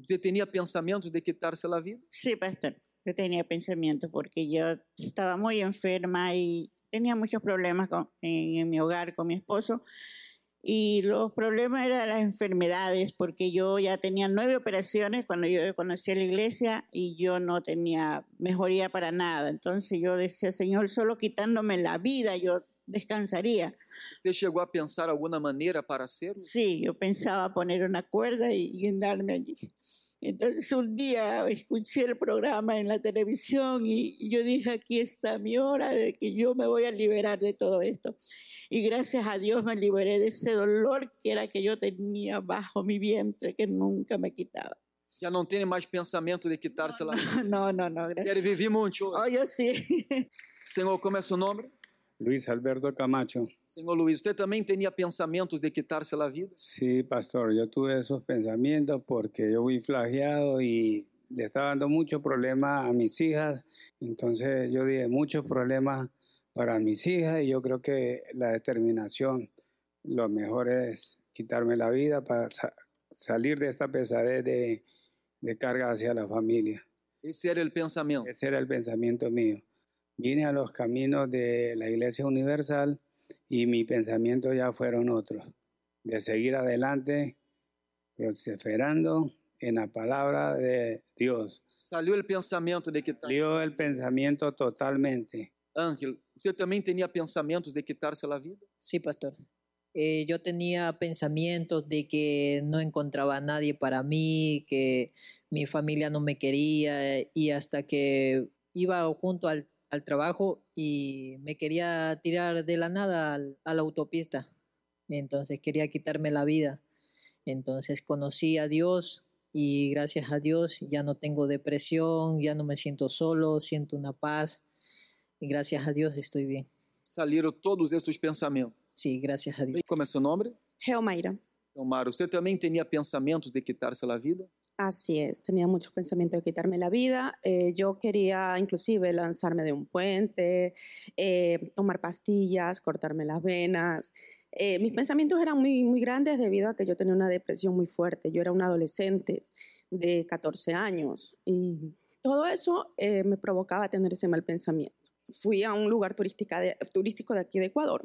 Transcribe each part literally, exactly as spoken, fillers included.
Você tinha pensamentos de quitarse la vida? Sí, pastor, yo tenía pensamientos porque yo estaba muy enferma y tenía muchos problemas con, en, en mi hogar con mi esposo. Y los problemas eran las enfermedades, porque yo ya tenía nueve operaciones cuando yo conocí a la iglesia y yo no tenía mejoría para nada. Entonces yo decía, Señor, solo quitándome la vida yo descansaría. ¿Usted llegó a pensar alguna manera para hacerlo? Sí, yo pensaba poner una cuerda y guindarme allí. Entonces un día escuché el programa en la televisión y yo dije, aquí está mi hora de que yo me voy a liberar de todo esto. Y gracias a Dios me liberé de ese dolor que era que yo tenía bajo mi vientre, que nunca me quitaba. Já não tem mais pensamento de quitar-se la vida? No, no, no, gracias. Quer viver muito? Oh, yo sí. Senhor, como é seu nome? Luis Alberto Camacho. Senhor Luiz, você também tinha pensamentos de quitar-se la vida? Sí, pastor, yo tuve esos pensamientos porque yo fui flageado y le estaba dando muchos problemas a mis hijas. Entonces yo dije, muchos problemas para mis hijas y yo creo que la determinación, lo mejor es quitarme la vida para sa- salir de esta pesadez de, de carga hacia la familia. Esse era o pensamento. Ese era el pensamiento mío. Vine a los caminos de la Iglesia Universal y mi pensamiento ya fueron otros, de seguir adelante, perseverando en la palabra de Dios. Saiu o pensamento de quitar. Salió el pensamiento totalmente. Ángel, você também tinha pensamentos de quitar-se la vida? Sí, pastor. Eh, yo tenía pensamientos de que no encontraba a nadie para mí, que mi familia no me quería y hasta que iba junto al, al trabajo y me quería tirar de la nada al, a la autopista. Entonces quería quitarme la vida. Entonces conocí a Dios y gracias a Dios ya no tengo depresión, ya no me siento solo, siento una paz y gracias a Dios estoy bien. Saíram todos esses pensamentos. Sí, gracias a Dios. Bem, como é seu nome? Geomaira. Omar, você também tinha pensamentos de quitar-se la vida? Así es, tenía muchos pensamientos de quitarme la vida. Eh, yo quería inclusive lanzarme de un puente, eh, tomar pastillas, cortarme las venas. Eh, mis pensamientos eran muy, muy grandes debido a que yo tenía una depresión muy fuerte. Yo era una adolescente de catorce años y todo eso eh, me provocaba tener ese mal pensamiento. Fui a un lugar turística de, turístico de aquí de Ecuador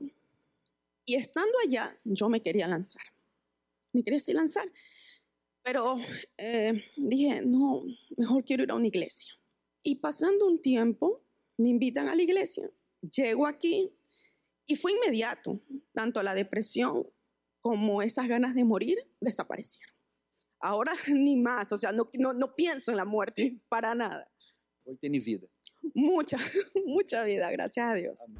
y estando allá yo me quería lanzar. Me quería así lanzar. Pero eh, dije, no, mejor quiero ir a una iglesia. Y pasando un tiempo, me invitan a la iglesia. Llego aquí y fue inmediato. Tanto la depresión como esas ganas de morir desaparecieron. Ahora ni más, o sea, no, no, no pienso en la muerte para nada. Hoy tem vida. Mucha, mucha vida, gracias a Dios. Amém.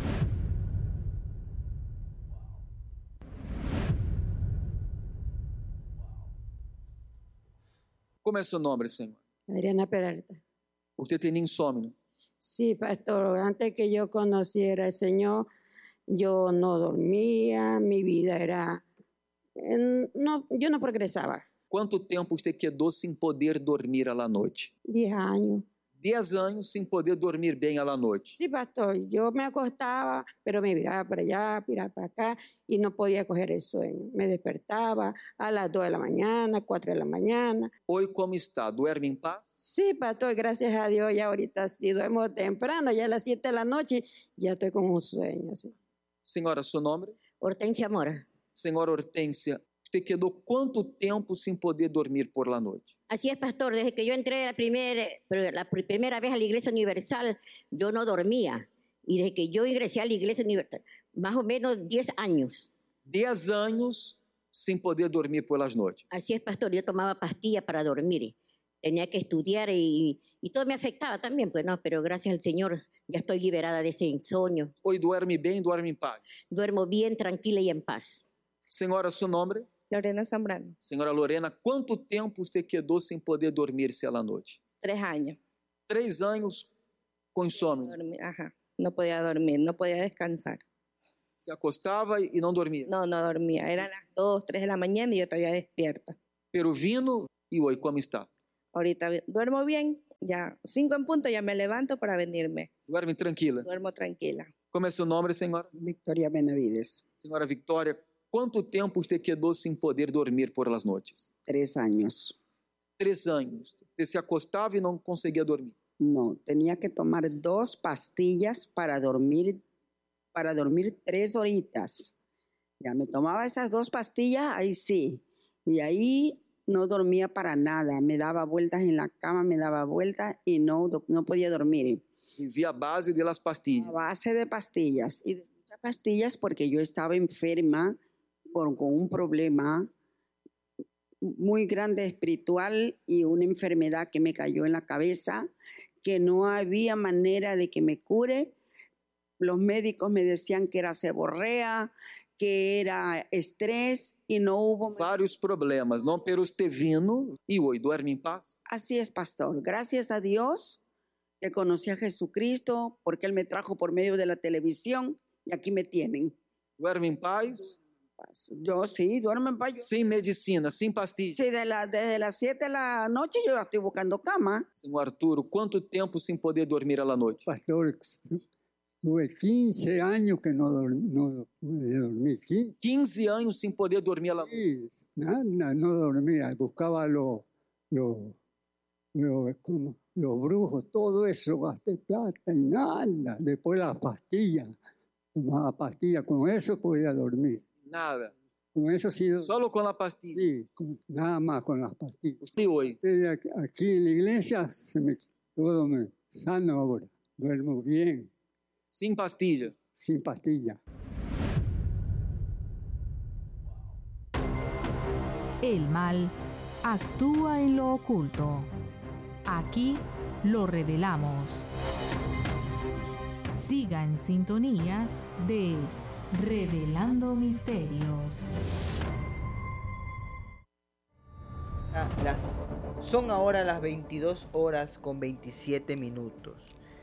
Como é seu nome, Senhor? Adriana Peralta. Você tem insônia? Sí, pastor, antes que yo conociera al Señor, yo no dormía, mi vida era... eh, No, yo no progresaba. Quanto tempo você quedou sem poder dormir à noite? Diez años. Dez anos sem poder dormir bem à noite. Sí, pastor, yo me acostaba, pero me miraba para allá, miraba para acá y no podía coger el sueño. Me despertaba a las dos de la mañana, cuatro de la mañana. Hoje como está? Duerme em paz? Sí, pastor, gracias a Dios, ya ahorita sí duermo temprano, ya a las siete de la noche ya estoy con un sueño. Sí. Senhora, seu nome? Hortensia Mora. Senhora Hortência, você quedou quanto tempo sem poder dormir por la noite? Así es, pastor. Desde que yo entré la, primer, la primera vez a la Iglesia Universal, yo no dormía. Y desde que yo ingresé a la Iglesia Universal, más o menos diez años. Dez anos sem poder dormir por las noites. Así es, pastor. Yo tomaba pastillas para dormir. Tenía que estudiar y, y todo me afectaba también, pues no, pero gracias al Señor ya estoy liberada de ese insomnio. Hoje duerme bem, duerme em paz. Duermo bien, tranquila y en paz. Senhora, seu nome? Lorena Zambrano. Senhora Lorena, quanto tempo você quedou sem poder dormir-se à noite? Tres años. Três anos com insônia. Dormir, ajá. No podía dormir, no podía descansar. Se acostava e não dormia. No, no dormía. Eran las dos, tres de la mañana y yo todavía despierta. Pero vino e hoje como está? Ahorita duermo bien, ya cinco en punto ya me levanto para venirme. Duerme tranquila. Duermo tranquila. Como é seu nome, senhora? Victoria Benavides. Senhora Victoria, quanto tempo você quedou sem poder dormir por las noites? Tres años. três anos, você se acostava e não conseguia dormir. No, tenía que tomar dos pastillas para dormir, para dormir tres horitas. Ya me tomaba esas dos pastillas, ahí sí. Y ahí no dormía para nada. Me daba vueltas en la cama, me daba vueltas y no, no podía dormir. Vivia a base de las pastillas. A base de pastillas. Y de muchas pastillas porque yo estaba enferma por, con un problema muy grande espiritual y una enfermedad que me cayó en la cabeza, que no había manera de que me cure. Los médicos me decían que era seborrea, que era estrés y no hubo... Vários problemas, não? Pero usted vino e hoje duerme em paz. Así es, pastor. Gracias a Dios que conocí a Jesucristo porque Él me trajo por medio de la televisión y aquí me tienen. Duerme em paz? Yo sí, duermo en paz. Sem medicina, sem pastilha. Sí, de la, desde las siete de la noche yo estoy buscando cama. Senhor Arturo, quanto tempo sem poder dormir a la noite? Pastor, tuve quince años que no, no pude dormir. quince. quinze anos sem poder dormir a la noite. Sí, nada, no dormía. Buscaba los lo, lo, lo, lo brujos, todo eso, gasté plata y nada. Después las pastillas, tomaba pastillas, con eso podía dormir. Nada. Con eso sí. Solo con la pastilla. Sí, con, nada más con las pastillas. ¿Y hoy? Aquí, aquí en la iglesia se me, todo me sano ahora. Duermo bien. Sin pastilla. Sin pastilla. El mal actúa en lo oculto. Aquí lo revelamos. Siga en sintonía de Revelando Misterios. Ah, las, son ahora las veintidós horas con veintisiete minutos.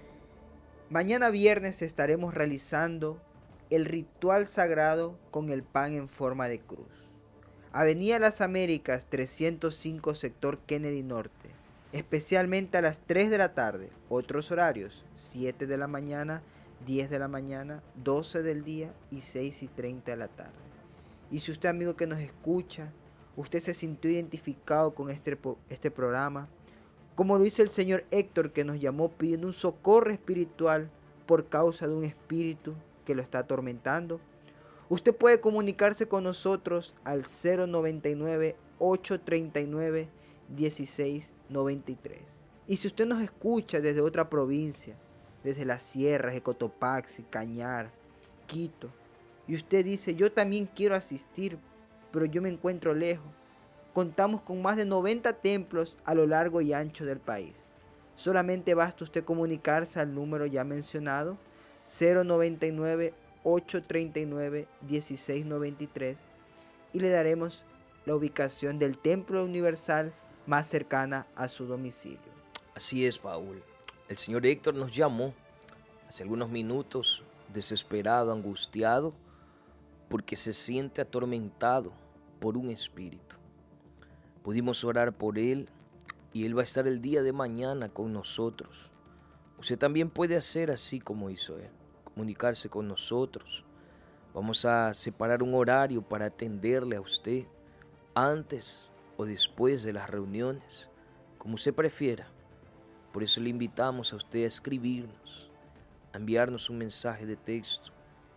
Mañana viernes estaremos realizando el ritual sagrado con el pan en forma de cruz. Avenida Las Américas trescientos cinco, sector Kennedy Norte. Especialmente a las tres de la tarde. Otros horarios, siete de la mañana, diez de la mañana, doce del día y seis y treinta de la tarde. Y si usted, amigo que nos escucha, usted se sintió identificado con este, este programa, como lo hizo el señor Héctor, que nos llamó pidiendo un socorro espiritual por causa de un espíritu que lo está atormentando, usted puede comunicarse con nosotros al cero noventa y nueve, ochocientos treinta y nueve, dieciséis noventa y tres. Y si usted nos escucha desde otra provincia, desde las sierras de Cotopaxi, Cañar, Quito, y usted dice, yo también quiero asistir, pero yo me encuentro lejos, contamos con más de noventa templos a lo largo y ancho del país. Solamente basta usted comunicarse al número ya mencionado, cero noventa y nueve, ochocientos treinta y nueve, dieciséis noventa y tres, y le daremos la ubicación del Templo Universal más cercana a su domicilio. Así es, Paul. El señor Héctor nos llamó hace algunos minutos, desesperado, angustiado, porque se siente atormentado por un espíritu. Pudimos orar por él y él va a estar el día de mañana con nosotros. Usted también puede hacer así como hizo él, comunicarse con nosotros. Vamos a separar un horario para atenderle a usted antes o después de las reuniones, como usted prefiera. Por eso le invitamos a usted a escribirnos, a enviarnos un mensaje de texto,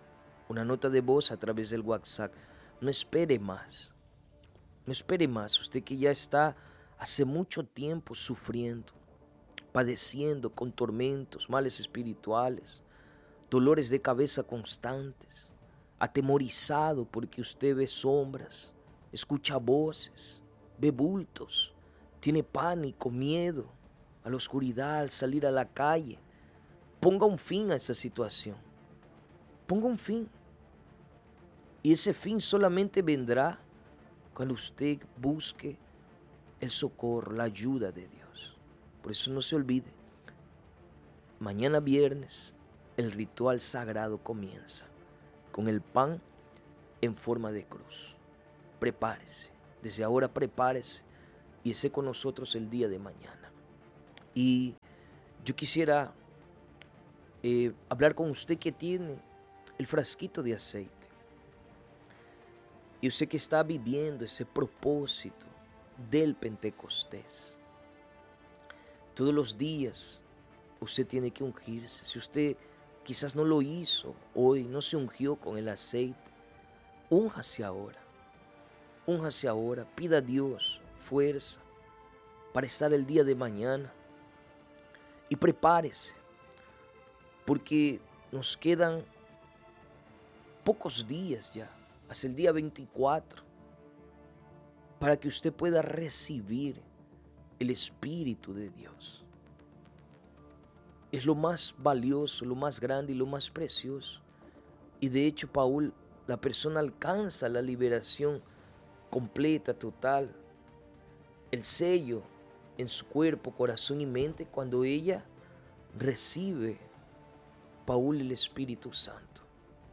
una nota de voz a través del WhatsApp. No espere más, no espere más. Usted que ya está hace mucho tiempo sufriendo, padeciendo con tormentos, males espirituales, dolores de cabeza constantes, atemorizado porque usted ve sombras, escucha voces, ve bultos, tiene pánico, miedo a la oscuridad, al salir a la calle. Ponga un fin a esa situación. Ponga un fin. Y ese fin solamente vendrá cuando usted busque el socorro, la ayuda de Dios. Por eso no se olvide. Mañana viernes el ritual sagrado comienza con el pan en forma de cruz. Prepárese. Desde ahora prepárese y esté con nosotros el día de mañana. Y yo quisiera eh, hablar con usted que tiene el frasquito de aceite. Y usted que está viviendo ese propósito del Pentecostés. Todos los días usted tiene que ungirse. Si usted quizás no lo hizo hoy, no se ungió con el aceite, únjase ahora. Únjase ahora. Pida a Dios fuerza para estar el día de mañana. Y prepárese, porque nos quedan pocos días ya, hasta el día veinticuatro, para que usted pueda recibir el Espíritu de Dios. Es lo más valioso, lo más grande y lo más precioso. Y de hecho, Paul, la persona alcanza la liberación completa, total, el sello en su cuerpo, corazón y mente cuando ella recibe, Paul, el Espíritu Santo.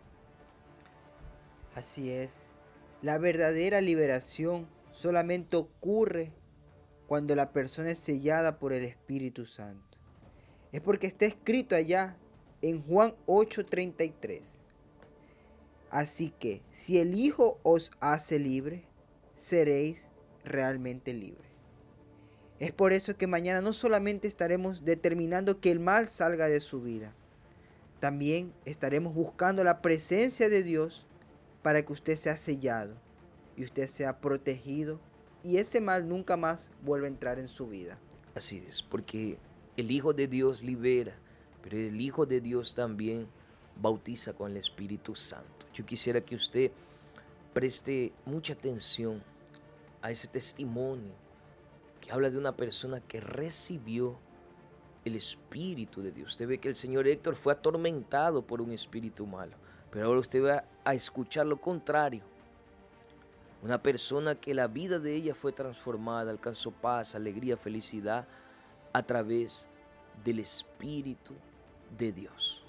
Así es. La verdadera liberación solamente ocurre cuando la persona es sellada por el Espíritu Santo. Es porque está escrito allá en Juan ocho treinta y tres. Así que si el Hijo os hace libre, seréis realmente libres. Es por eso que mañana no solamente estaremos determinando que el mal salga de su vida, también estaremos buscando la presencia de Dios para que usted sea sellado y usted sea protegido y ese mal nunca más vuelva a entrar en su vida. Así es, porque el Hijo de Dios libera, pero el Hijo de Dios también bautiza con el Espíritu Santo. Yo quisiera que usted preste mucha atención a ese testimonio que habla de una persona que recibió el Espíritu de Dios. Usted ve que el señor Héctor fue atormentado por un espíritu malo, pero ahora usted va a escuchar lo contrario. Una persona que la vida de ella fue transformada, alcanzó paz, alegría, felicidad a través del Espíritu de Dios.